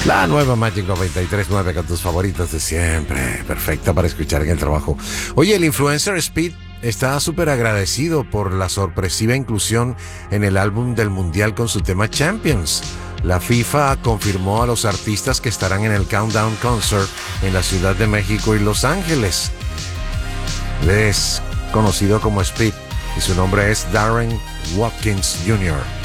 La nueva Magic 93.9 con tus favoritos de siempre. Perfecta para escuchar en el trabajo. Oye, el influencer Speed está súper agradecido por la sorpresiva inclusión en el álbum del Mundial con su tema Champions. La FIFA confirmó a los artistas que estarán en el Countdown Concert en la Ciudad de México y Los Ángeles. Es conocido como Speed y su nombre es Darren Watkins Jr.